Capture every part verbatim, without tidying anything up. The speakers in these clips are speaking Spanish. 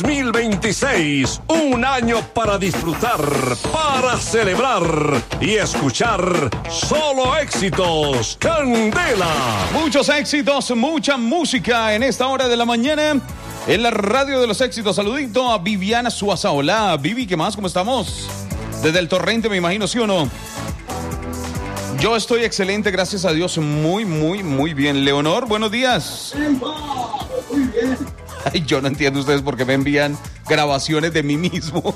dos mil veintiséis, un año para disfrutar, para celebrar y escuchar solo éxitos. Candela. Muchos éxitos, mucha música en esta hora de la mañana en la radio de los éxitos. Saludito a Viviana Suaza. Hola, Vivi, ¿qué más? ¿Cómo estamos? Desde el Torrente, me imagino, ¿sí o no? Yo estoy excelente, gracias a Dios, muy, muy, muy bien. Leonor, buenos días. Muy bien. Ay, yo no entiendo ustedes por qué me envían grabaciones de mí mismo.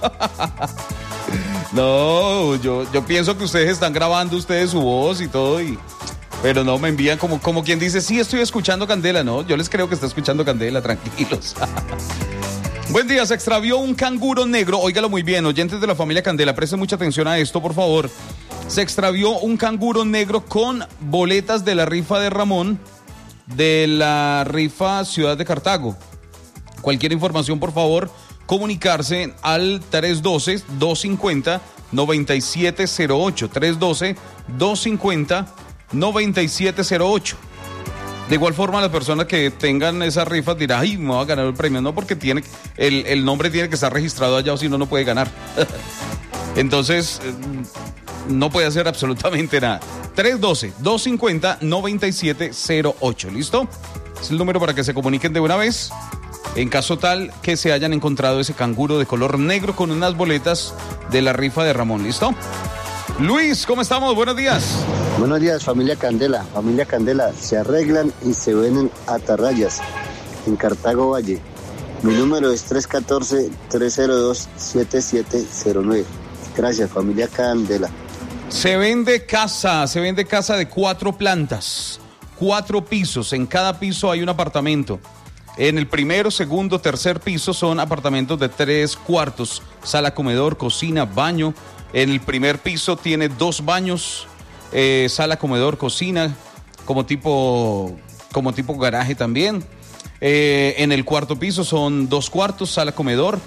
No, yo, yo pienso que ustedes están grabando ustedes su voz y todo, y, pero no, me envían como, como quien dice, sí, estoy escuchando Candela. No, yo les creo que está escuchando Candela, tranquilos. Buen día, se extravió un canguro negro, óigalo muy bien, oyentes de la familia Candela, presten mucha atención a esto, por favor. Se extravió un canguro negro con boletas de la rifa de Ramón, de la rifa Ciudad de Cartago. Cualquier información, por favor, comunicarse al tres uno dos, dos cinco cero, nueve siete cero ocho. tres uno dos, dos cinco cero, nueve siete cero ocho. De igual forma, las personas que tengan esas rifas dirán, ay, me voy a ganar el premio. No, porque tiene, el, el nombre tiene que estar registrado allá, o si no, no puede ganar. Entonces, no puede hacer absolutamente nada. tres uno dos, dos cinco cero, nueve siete cero ocho. ¿Listo? Es el número para que se comuniquen de una vez. En caso tal que se hayan encontrado ese canguro de color negro con unas boletas de la rifa de Ramón. ¿Listo? Luis, ¿cómo estamos? Buenos días. Buenos días, familia Candela. Familia Candela, se arreglan y se ven atarrayas en Cartago Valle. Mi número es tres uno cuatro, tres cero dos, siete siete cero nueve. Gracias, familia Candela. Se vende casa, se vende casa de cuatro plantas, cuatro pisos. En cada piso hay un apartamento. En el primero, segundo, tercer piso son apartamentos de tres cuartos, sala, comedor, cocina, baño. En el primer piso tiene dos baños, eh, sala, comedor, cocina, como tipo, como tipo garaje también. Eh, en el cuarto piso son dos cuartos, sala, comedor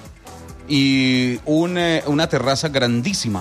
y una, una terraza grandísima.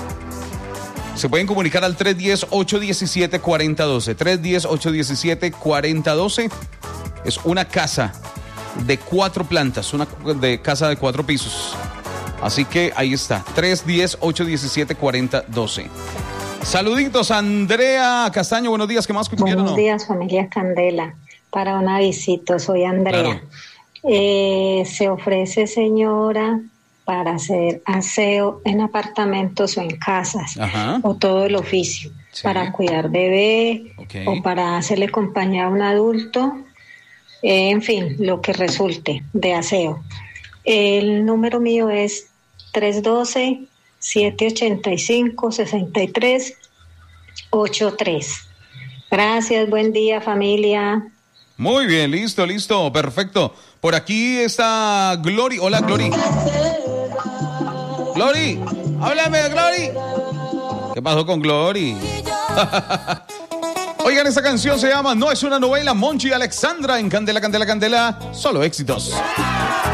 Se pueden comunicar al tres uno cero, ocho uno siete, cuatro cero uno dos. tres uno cero, ocho uno siete, cuatro cero uno dos. Es una casa de cuatro plantas, una de casa de cuatro pisos. Así que ahí está, tres uno cero, ocho uno siete, cuatro cero uno dos. Saluditos, Andrea Castaño, buenos días, ¿qué más? Buenos no? días, familia Candela. Para una visita, soy Andrea. Claro. Eh, se ofrece, señora, para hacer aseo en apartamentos o en casas. Ajá. O todo el oficio, sí. Para cuidar bebé, okay. O para hacerle compañía a un adulto. Eh, en fin, lo que resulte de aseo. El número mío es tres uno dos, siete ocho cinco, seis tres ocho tres. Gracias, buen día, familia. Muy bien, listo, listo, perfecto. Por aquí está Glory. Hola, Glory. Glory, háblame, Glory. ¿Qué pasó con Glory? Oigan, esta canción se llama No es una novela, Monchi y Alexandra en Candela, Candela, Candela, solo éxitos.